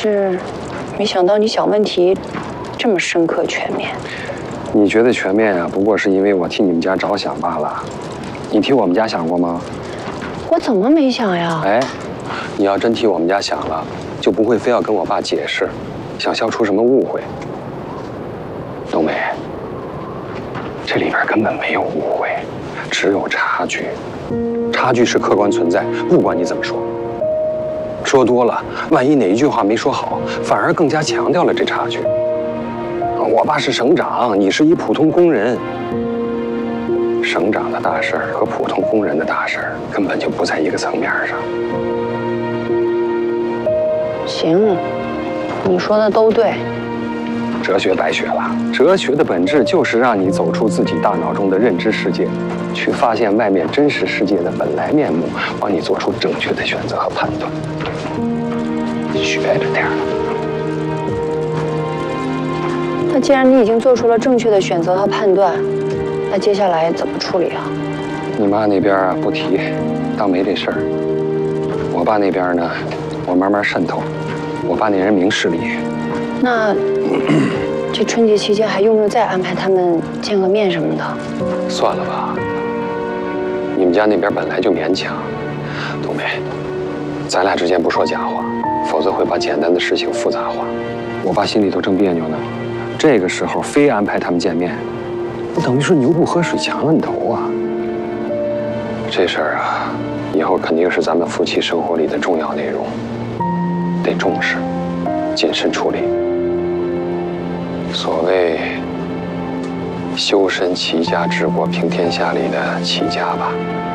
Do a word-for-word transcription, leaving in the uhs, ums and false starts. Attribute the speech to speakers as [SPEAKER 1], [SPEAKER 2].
[SPEAKER 1] 是没想到你想问题这么深刻全面。
[SPEAKER 2] 你觉得全面啊，不过是因为我替你们家着想罢了。你替我们家想过吗？
[SPEAKER 1] 我怎么没想呀？
[SPEAKER 2] 哎，你要真替我们家想了，就不会非要跟我爸解释，想消除什么误会。冬梅，这里边根本没有误会，只有差距。差距是客观存在，不管你怎么说。说多了，万一哪一句话没说好，反而更加强调了这差距。我爸是省长，你是一普通工人。省长的大事儿和普通工人的大事儿根本就不在一个层面上。
[SPEAKER 1] 行，你说的都对。
[SPEAKER 2] 哲学白学了，哲学的本质就是让你走出自己大脑中的认知世界，去发现外面真实世界的本来面目，帮你做出正确的选择和判断。学着点儿。
[SPEAKER 1] 那既然你已经做出了正确的选择和判断，那接下来怎么处理啊？
[SPEAKER 2] 你妈那边啊不提，当没这事儿。我爸那边呢，我慢慢渗透。我爸那人明事理。
[SPEAKER 1] 那这春节期间还用不用再安排他们见个面什么的？
[SPEAKER 2] 算了吧，你们家那边本来就勉强。冬梅，咱俩之间不说假话，否则会把简单的事情复杂化。我爸心里头正别扭呢，这个时候非安排他们见面，不等于是牛不喝水强摁头啊。这事儿啊，以后肯定是咱们夫妻生活里的重要内容，得重视，谨慎处理。所谓修身齐家治国平天下里的齐家吧。